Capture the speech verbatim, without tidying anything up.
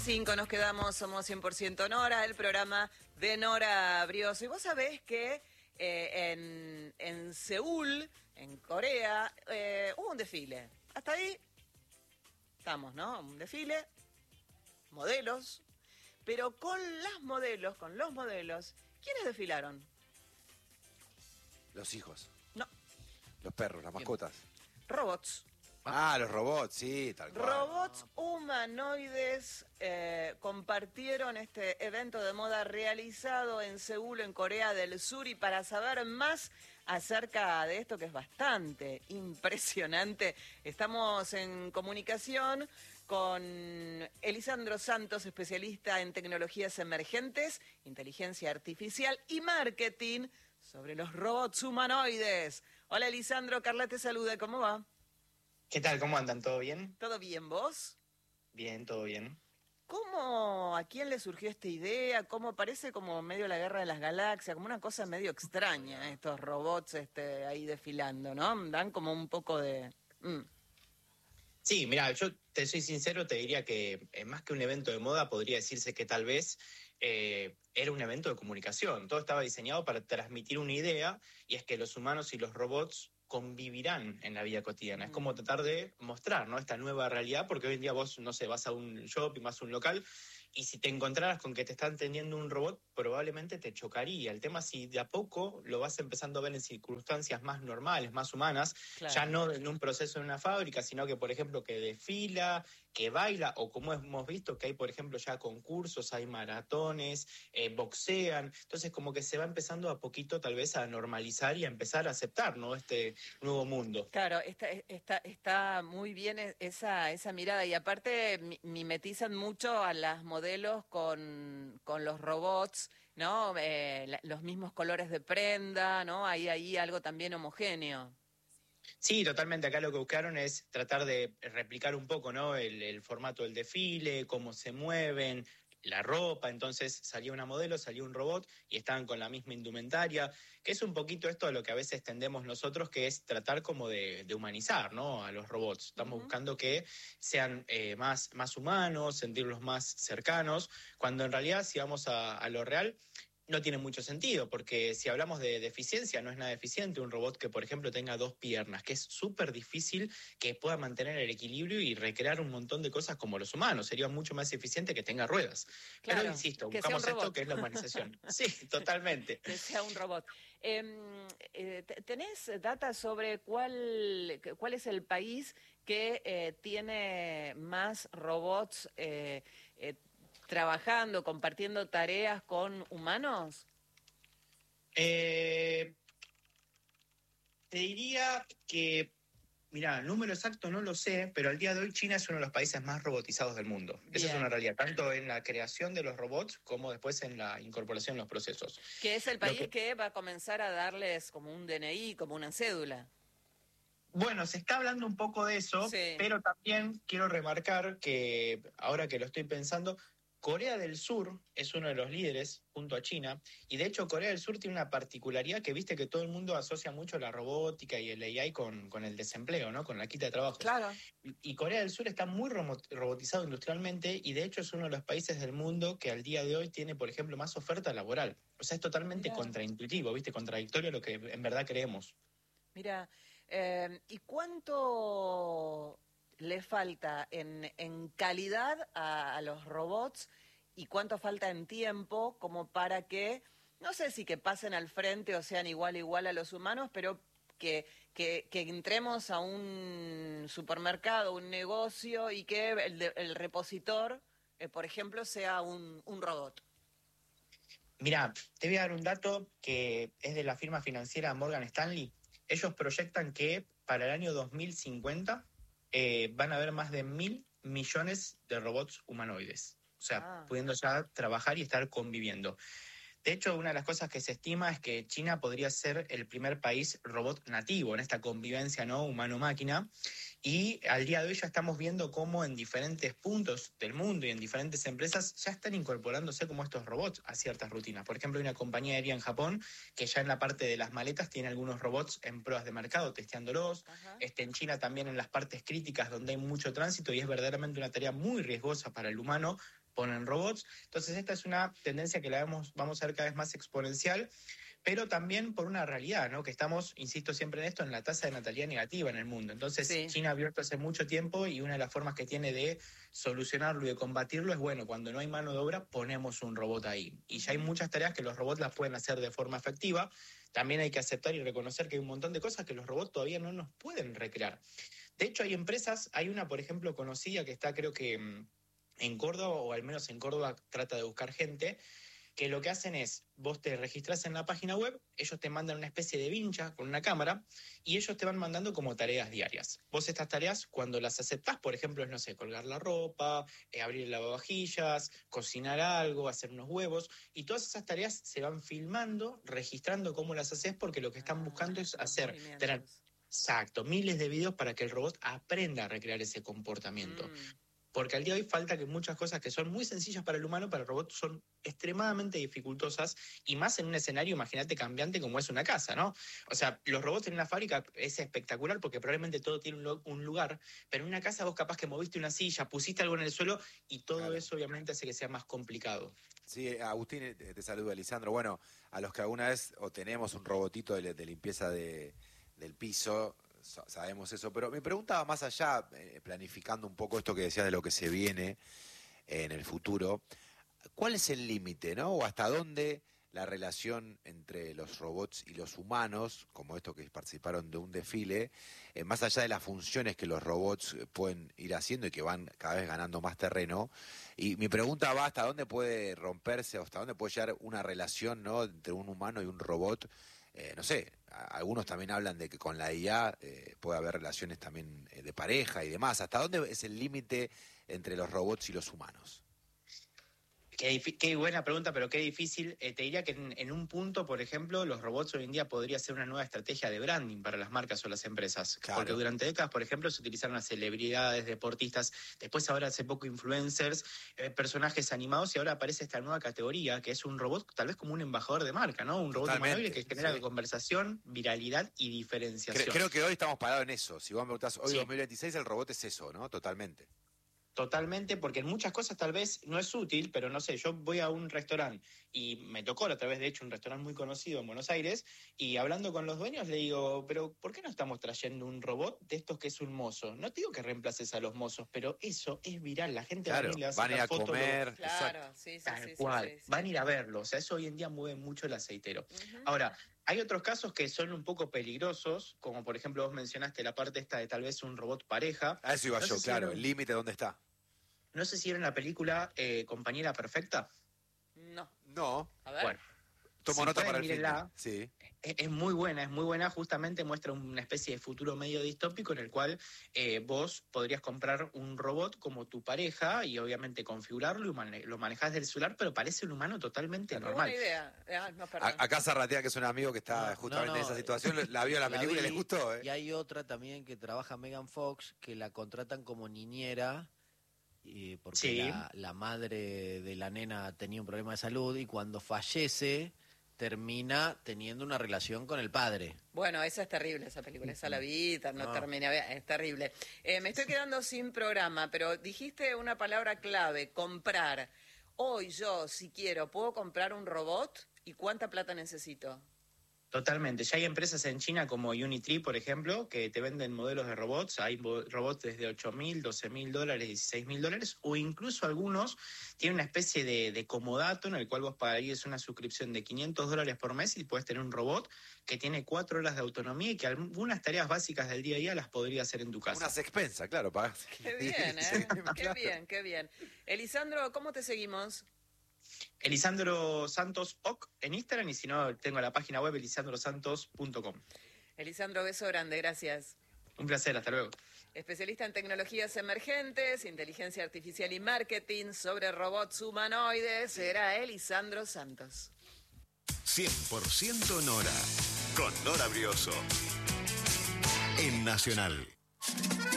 veinticinco nos quedamos, somos cien por ciento Nora, el programa de Nora Brioso. Y vos sabés que eh, en, en Seúl, en Corea, eh, hubo un desfile. Hasta ahí estamos, ¿no? Un desfile, modelos, pero con las modelos, con los modelos, ¿quiénes desfilaron? Los hijos. No. Los perros, las mascotas. Robots. Ah, los robots, sí, tal cual. Robots humanoides eh, compartieron este evento de moda realizado en Seúl, en Corea del Sur. Y para saber más acerca de esto, que es bastante impresionante, estamos en comunicación con Elisandro Santos, especialista en tecnologías emergentes, inteligencia artificial y marketing sobre los robots humanoides. Hola Elisandro, Carla te saluda, ¿cómo va? ¿Qué tal? ¿Cómo andan? ¿Todo bien? ¿Todo bien, vos? Bien, todo bien. ¿Cómo, a quién le surgió esta idea? ¿Cómo parece como medio la guerra de las galaxias? Como una cosa medio extraña, estos robots este, ahí desfilando, ¿no? Dan como un poco de... Mm. Sí, mira, yo te soy sincero, te diría que eh, más que un evento de moda, podría decirse que tal vez eh, era un evento de comunicación. Todo estaba diseñado para transmitir una idea, y es que los humanos y los robots convivirán en la vida cotidiana. Mm. Es como tratar de mostrar, ¿no?, esta nueva realidad, porque hoy en día vos, no sé, vas a un shopping, vas a un local, y si te encontraras con que te está atendiendo un robot, probablemente te chocaría. El tema es si de a poco lo vas empezando a ver en circunstancias más normales, más humanas, claro. Ya no en un proceso en una fábrica, sino que, por ejemplo, que desfila, que baila, o como hemos visto que hay, por ejemplo, ya concursos, hay maratones, eh, boxean. Entonces, como que se va empezando a poquito tal vez a normalizar y a empezar a aceptar, ¿no?, este nuevo mundo. Claro, está, está, está muy bien esa, esa mirada, y aparte mimetizan mucho a las modelos con, con los robots, ¿no? Eh, la, los mismos colores de prenda, ¿no? Hay ahí algo también homogéneo. Sí, totalmente. Acá lo que buscaron es tratar de replicar un poco, ¿no?, el, el formato del desfile, cómo se mueven, la ropa. Entonces salía una modelo, salía un robot y estaban con la misma indumentaria, que es un poquito esto a lo que a veces tendemos nosotros, que es tratar como de, de humanizar, ¿no?, a los robots. Estamos uh-huh. buscando que sean eh, más, más humanos, sentirlos más cercanos, cuando en realidad, si vamos a, a lo real, no tiene mucho sentido, porque si hablamos de deficiencia, no es nada eficiente un robot que, por ejemplo, tenga dos piernas, que es súper difícil que pueda mantener el equilibrio y recrear un montón de cosas como los humanos. Sería mucho más eficiente que tenga ruedas. Claro, pero, insisto, buscamos esto que es la humanización. Sí, totalmente. Que sea un robot. Eh, eh, ¿Tenés data sobre cuál, cuál es el país que eh, tiene más robots eh, eh, trabajando, compartiendo tareas con humanos? Eh, te diría que, mira, el número exacto no lo sé, pero al día de hoy China es uno de los países más robotizados del mundo. Bien. Esa es una realidad, tanto en la creación de los robots como después en la incorporación en los procesos. Que es el país que... que va a comenzar a darles como un D N I, como una cédula. Bueno, se está hablando un poco de eso, sí. Pero también quiero remarcar que, ahora que lo estoy pensando, Corea del Sur es uno de los líderes junto a China, y de hecho Corea del Sur tiene una particularidad que viste que todo el mundo asocia mucho la robótica y el A I con, con el desempleo, ¿no?, con la quita de trabajo. Claro. Y, y Corea del Sur está muy robotizado industrialmente, y de hecho es uno de los países del mundo que al día de hoy tiene, por ejemplo, más oferta laboral. O sea, es totalmente Mirá. contraintuitivo, viste, contradictorio a lo que en verdad creemos. Mira, eh, ¿y cuánto le falta en, en calidad a, a los robots, y cuánto falta en tiempo como para que, no sé si que pasen al frente o sean igual igual a los humanos, pero que, que, que entremos a un supermercado, un negocio, y que el, el repositor, eh, por ejemplo, sea un, un robot? Mira, te voy a dar un dato que es de la firma financiera Morgan Stanley. Ellos proyectan que para el año dos mil cincuenta eh, van a haber más de mil millones de robots humanoides. O sea, ah. pudiendo ya trabajar y estar conviviendo. De hecho, una de las cosas que se estima es que China podría ser el primer país robot nativo en esta convivencia, ¿no?, humano-máquina. Y al día de hoy ya estamos viendo cómo en diferentes puntos del mundo y en diferentes empresas ya están incorporándose como estos robots a ciertas rutinas. Por ejemplo, hay una compañía aérea en Japón que ya en la parte de las maletas tiene algunos robots en pruebas de mercado, testeándolos. Este, en China también en las partes críticas donde hay mucho tránsito y es verdaderamente una tarea muy riesgosa para el humano, ponen robots. Entonces esta es una tendencia que la vemos, vamos a ver cada vez más exponencial, pero también por una realidad, ¿no? Que estamos, insisto siempre en esto, en la tasa de natalidad negativa en el mundo. Entonces, Sí. China ha abierto hace mucho tiempo y una de las formas que tiene de solucionarlo y de combatirlo es, bueno, cuando no hay mano de obra, ponemos un robot ahí. Y ya hay muchas tareas que los robots las pueden hacer de forma efectiva. También hay que aceptar y reconocer que hay un montón de cosas que los robots todavía no nos pueden recrear. De hecho, hay empresas, hay una, por ejemplo, conocida que está, creo que mm, en Córdoba, o al menos en Córdoba trata de buscar gente, que lo que hacen es, vos te registrás en la página web, ellos te mandan una especie de vincha con una cámara y ellos te van mandando como tareas diarias. Vos estas tareas, cuando las aceptás, por ejemplo, es, no sé, colgar la ropa, eh, abrir el lavavajillas, cocinar algo, hacer unos huevos, y todas esas tareas se van filmando, registrando cómo las haces, porque lo que están buscando es hacer, tener, exacto, miles de videos para que el robot aprenda a recrear ese comportamiento. Mm. Porque al día de hoy falta que muchas cosas que son muy sencillas para el humano, para el robot son extremadamente dificultosas, y más en un escenario, imagínate, cambiante como es una casa, ¿no? O sea, los robots en una fábrica es espectacular porque probablemente todo tiene un, lo- un lugar, pero en una casa vos capaz que moviste una silla, pusiste algo en el suelo y todo Claro. eso obviamente hace que sea más complicado. Sí, Agustín, eh, te saluda, Lisandro. Bueno, a los que alguna vez o tenemos un robotito de, de limpieza de, del piso, sa- sabemos eso, pero me preguntaba más allá, eh, planificando un poco esto que decías de lo que se viene eh, en el futuro, ¿cuál es el límite, no? O hasta dónde la relación entre los robots y los humanos, como estos que participaron de un desfile, eh, más allá de las funciones que los robots eh, pueden ir haciendo y que van cada vez ganando más terreno. Y mi pregunta va hasta dónde puede romperse o hasta dónde puede llegar una relación, ¿no?, entre un humano y un robot. Eh, no sé, a- algunos también hablan de que con la I A eh, puede haber relaciones también eh, de pareja y demás. ¿Hasta dónde es el límite entre los robots y los humanos? Qué, difi- qué buena pregunta, pero qué difícil. Eh, te diría que en, en un punto, por ejemplo, los robots hoy en día podría ser una nueva estrategia de branding para las marcas o las empresas. Claro. Porque durante décadas, por ejemplo, se utilizaron a celebridades, deportistas, después ahora hace poco influencers, eh, personajes animados, y ahora aparece esta nueva categoría que es un robot tal vez como un embajador de marca, ¿no? Un robot Totalmente, humanoide que genera sí. conversación, viralidad y diferenciación. Creo, creo que hoy estamos parados en eso. Si vos me preguntás, hoy Sí. dos mil veintiséis el robot es eso, ¿no? Totalmente. Totalmente, porque en muchas cosas tal vez no es útil, pero no sé, yo voy a un restaurante y me tocó la otra vez, de hecho, un restaurante muy conocido en Buenos Aires, y hablando con los dueños le digo, pero ¿por qué no estamos trayendo un robot de estos que es un mozo? No te digo que reemplaces a los mozos, pero eso es viral, la gente Claro, va a ir, le va a van a ir a sacar fotos, comer. Claro, exacto. sí, sí, tal sí, sí, cual, sí, sí. van a ir a verlo, o sea, eso hoy en día mueve mucho el aceitero. Ujú. Ahora, hay otros casos que son un poco peligrosos, como por ejemplo vos mencionaste la parte esta de tal vez un robot pareja. A eso iba No yo, sé si claro. era- El límite, ¿dónde está? No sé si era en la película eh, Compañera Perfecta. No. No. A ver. Bueno, Tomo si nota pueden, para el fin. mírenla. Sí. Es, es muy buena, es muy buena, justamente muestra una especie de futuro medio distópico en el cual eh, vos podrías comprar un robot como tu pareja y obviamente configurarlo y mane- lo manejás del celular, pero parece un humano totalmente Qué normal. buena idea. Ah, no, perdón. A- acá Zarratea, que es un amigo que está No, justamente no, en no, esa situación, la vio la La película y vi, le gustó, ¿eh? Y hay otra también que trabaja Megan Fox, que la contratan como niñera, eh, porque Sí. la, la madre de la nena tenía un problema de salud y cuando fallece termina teniendo una relación con el padre. Bueno, esa es terrible, esa película. Esa la vi, ter- no No. terminé, es terrible. Eh, me estoy quedando sin programa, pero dijiste una palabra clave, comprar. Hoy yo, si quiero, ¿puedo comprar un robot? ¿Y cuánta plata necesito? Totalmente. Ya hay empresas en China como Unitree, por ejemplo, que te venden modelos de robots. Hay bo- robots desde ocho mil, doce mil dólares, dieciséis mil dólares, o incluso algunos tienen una especie de, de comodato en el cual vos pagarías una suscripción de quinientos dólares por mes y puedes tener un robot que tiene cuatro horas de autonomía y que algunas tareas básicas del día a día las podría hacer en tu casa. Unas expensas, claro. Pagás. Qué bien, ¿eh? Sí, Qué claro. bien, qué bien. Elisandro, ¿cómo te seguimos? Elisandro Santos Oc en Instagram, y si no, tengo la página web elisandro santos punto com. Elisandro, beso grande, gracias. Un placer, hasta luego. Especialista en tecnologías emergentes, inteligencia artificial y marketing sobre robots humanoides, era Elisandro Santos. cien por ciento Nora, con Nora Brioso, en Nacional.